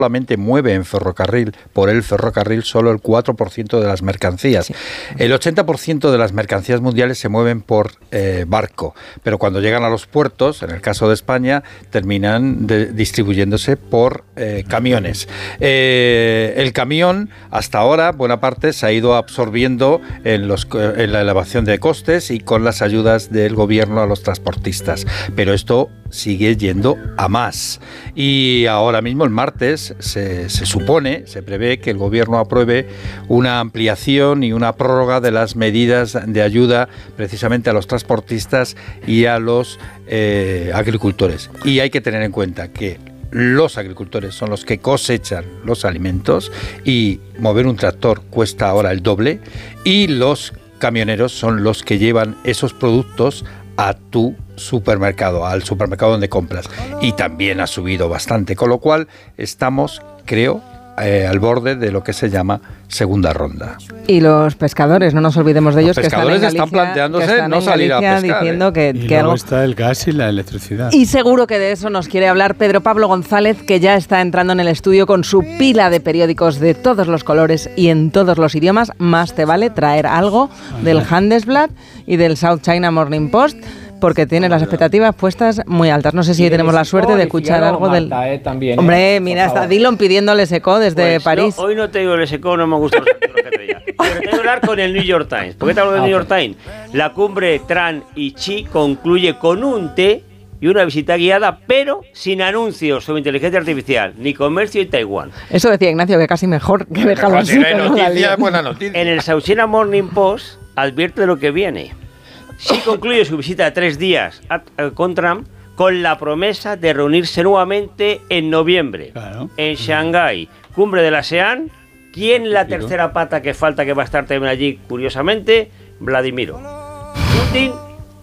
solamente mueve en ferrocarril, por el ferrocarril, solo el 4% de las mercancías. Sí. El 80% de las mercancías mundiales se mueven por barco, pero cuando llegan a los puertos, en el caso de España, terminan distribuyéndose por camiones. El camión, hasta ahora, buena parte se ha ido absorbiendo en la elevación de costes y con las ayudas del gobierno a los transportistas, pero esto sigue yendo a más. Y ahora mismo, el martes, se prevé que el gobierno apruebe una ampliación y una prórroga de las medidas de ayuda precisamente a los transportistas y a los agricultores. Y hay que tener en cuenta que los agricultores son los que cosechan los alimentos y mover un tractor cuesta ahora el doble, y los camioneros son los que llevan esos productos a tu supermercado, al supermercado donde compras, y también ha subido bastante, con lo cual estamos, creo, al borde de lo que se llama segunda ronda. Y los pescadores, no nos olvidemos de ellos, que están en Galicia, están planteándose no salir a pescar, diciendo que luego algo... está el gas y la electricidad. Y seguro que de eso nos quiere hablar Pedro Pablo González, que ya está entrando en el estudio con su pila de periódicos de todos los colores y en todos los idiomas. Más te vale traer algo del Handelsblatt y del South China Morning Post, porque tiene las expectativas puestas muy altas. No sé si tenemos la suerte de escuchar algo del... También, hombre, mira, está Dillon pidiéndole secó desde París. No, hoy no te digo el secó, no me gusta los artículos que traía. Pero tengo que hablar con el New York Times. ¿Por qué te hablo del New York Times? La cumbre Trump y Xi concluye con un té y una visita guiada, pero sin anuncios sobre inteligencia artificial, ni comercio y Taiwán. Eso decía Ignacio, que casi mejor que dejarlo así. Buena noticia. En el South China Morning Post advierte de lo que viene. Xi concluye su visita de 3 días con Trump con la promesa de reunirse nuevamente en noviembre, en Shanghái, cumbre de la ASEAN. ¿Quién es la tercera pata que falta, que va a estar también allí, curiosamente? Vladimiro Putin,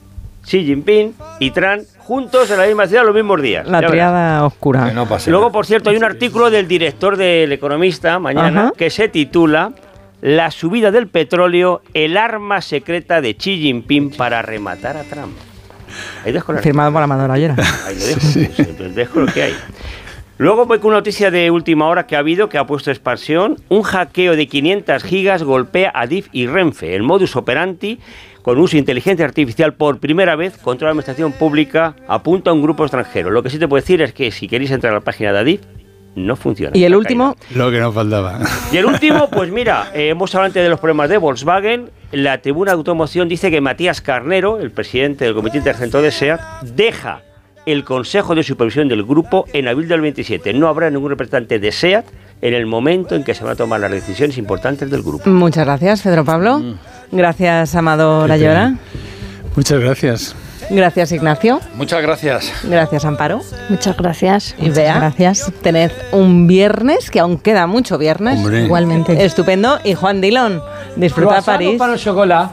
Xi Jinping y Trump, juntos en la misma ciudad los mismos días. La triada oscura. No pase Luego, nada. por cierto, hay un artículo del director del Economista, mañana, que se titula La subida del petróleo, el arma secreta de Xi Jinping para rematar a Trump. Ahí dejo firmado por Amador Ayera. Ahí lo dejo, sí. Dejo lo que hay. Luego voy con una noticia de última hora que ha habido, que ha puesto expansión. Un hackeo de 500 gigas golpea a DIF y Renfe. El modus operandi, con uso de inteligencia artificial por primera vez contra la administración pública, apunta a un grupo extranjero. Lo que sí te puedo decir es que si queréis entrar a la página de Adif, no funciona. ¿Y el último? Lo que nos faltaba. Y el último, pues mira, hemos hablado antes de los problemas de Volkswagen. La tribuna de automoción dice que Matías Carnero, el presidente del comité intercentrado de SEAT, deja el consejo de supervisión del grupo en abril del 27. No habrá ningún representante de SEAT en el momento en que se van a tomar las decisiones importantes del grupo. Muchas gracias, Pedro Pablo. Gracias, Amador Ayora. Muchas gracias. Gracias, Ignacio. Muchas gracias. Gracias, Amparo. Muchas gracias. Y Bea. Gracias. Tened un viernes, que aún queda mucho viernes. Hombre. Igualmente. Estupendo. Y Juan Dillon, disfruta París. Para el chocolate.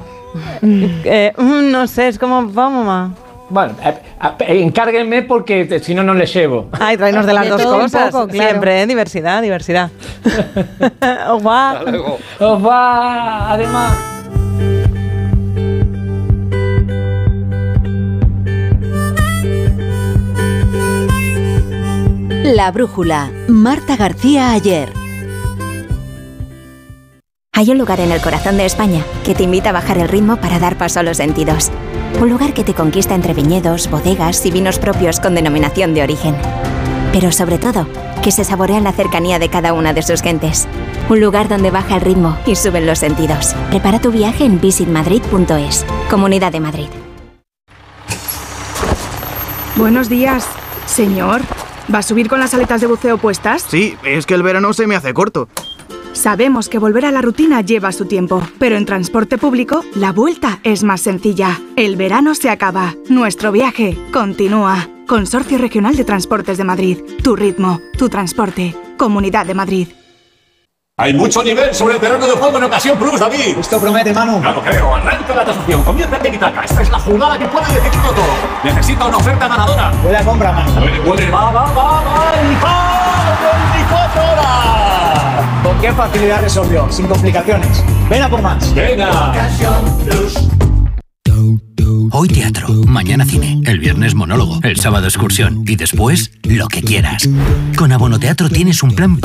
No sé, es como... Vamos, Bueno, encárguenme porque si no, no les llevo. Ay, tráenos de las De dos todo un cosas. poco, claro. Siempre, diversidad. Au revoir. Hasta luego. Os va, además... La Brújula, Marta García Ayer. Hay un lugar en el corazón de España que te invita a bajar el ritmo para dar paso a los sentidos. Un lugar que te conquista entre viñedos, bodegas y vinos propios con denominación de origen. Pero sobre todo, que se saborea la cercanía de cada una de sus gentes. Un lugar donde baja el ritmo y suben los sentidos. Prepara tu viaje en visitmadrid.es. Comunidad de Madrid. Buenos días, señor. ¿Va a subir con las aletas de buceo puestas? Sí, es que el verano se me hace corto. Sabemos que volver a la rutina lleva su tiempo, pero en transporte público la vuelta es más sencilla. El verano se acaba, nuestro viaje continúa. Consorcio Regional de Transportes de Madrid. Tu ritmo, tu transporte. Comunidad de Madrid. Hay mucho nivel sobre el terreno de juego en Ocasión Plus, David. Esto promete, Manu. Claro, creo. Arranca la tasación. Comienza Tiki-Taka. Esta es la jugada que puede decidirlo todo. Necesita una oferta ganadora. Buena compra, Manu. Puede. Va. ¡Y va! 24 horas. ¿Con qué facilidad resolvió? Sin complicaciones. Ven a por más. Venga. Do, do. Hoy teatro, mañana cine, el viernes monólogo, el sábado excursión y después lo que quieras. Con Abonoteatro tienes un plan